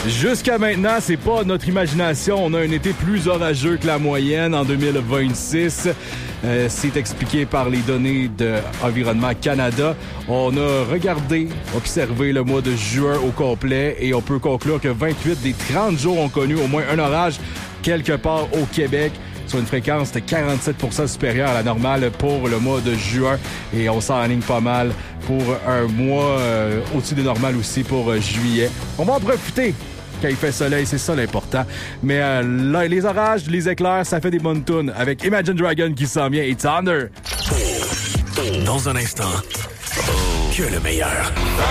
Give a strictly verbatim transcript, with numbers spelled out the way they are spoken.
Jusqu'à maintenant, c'est pas notre imagination. On a un été plus orageux que la moyenne en deux mille vingt-six. Euh, c'est expliqué par les données de Environnement Canada. On a regardé, observé le mois de juin au complet et on peut conclure que vingt-huit des trente jours ont connu au moins un orage quelque part au Québec, sur une fréquence de quarante-sept pour cent supérieure à la normale pour le mois de juin. Et on s'enligne pas mal pour un mois euh, au-dessus de normal aussi pour euh, juillet. On va en profiter quand il fait soleil, c'est ça l'important. Mais euh, là, les orages, les éclairs, ça fait des bonnes tunes avec Imagine Dragon qui s'en vient et Thunder. Dans un instant, que le meilleur.